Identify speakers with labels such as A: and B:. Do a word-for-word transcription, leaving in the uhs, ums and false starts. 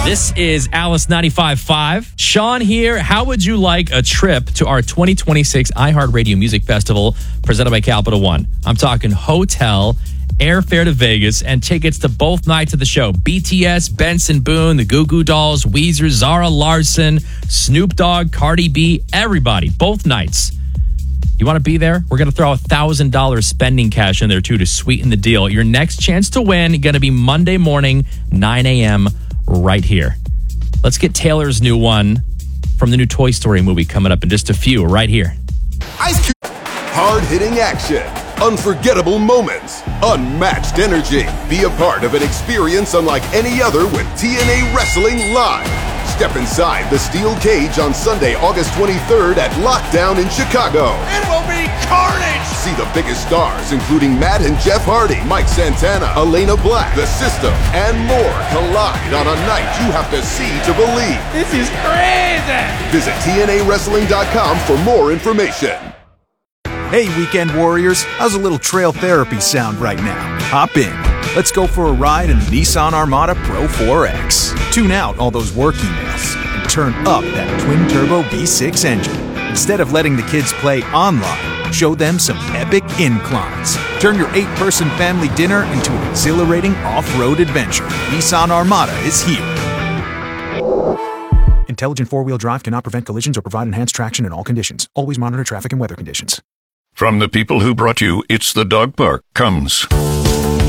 A: This is Alice ninety-five point five. Sean here. How would you like a trip to our twenty twenty-six iHeartRadio Music Festival presented by Capital One? I'm talking hotel, airfare to Vegas, and tickets to both nights of the show. B T S, Benson Boone, the Goo Goo Dolls, Weezer, Zara Larsson, Snoop Dogg, Cardi B, everybody, both nights. You want to be there? We're going to throw one thousand dollars spending cash in there, too, to sweeten the deal. Your next chance to win going to be Monday morning, nine a.m., right here. Let's get Taylor's new one from the new Toy Story movie coming up in just a few, right here.
B: Ice Cube. Hard-hitting action. Unforgettable moments. Unmatched energy. Be a part of an experience unlike any other with T N A Wrestling Live. Step inside the steel cage on Sunday, August twenty-third at Lockdown in Chicago.
C: It will be carnage!
B: See the biggest stars, including Matt and Jeff Hardy, Mike Santana, Elena Black, The System, and more collide on a night you have to see to believe.
C: This is crazy!
B: Visit T N A wrestling dot com for more information.
D: Hey, Weekend Warriors, how's a little trail therapy sound right now? Hop in. Let's go for a ride in the Nissan Armada Pro four X. Tune out all those work emails and turn up that twin-turbo V six engine. Instead of letting the kids play online, show them some epic inclines. Turn your eight-person family dinner into an exhilarating off-road adventure. Nissan Armada is here. Intelligent four-wheel drive cannot prevent collisions or provide enhanced traction in all conditions. Always monitor traffic and weather conditions.
E: From the people who brought you It's the Dog Park comes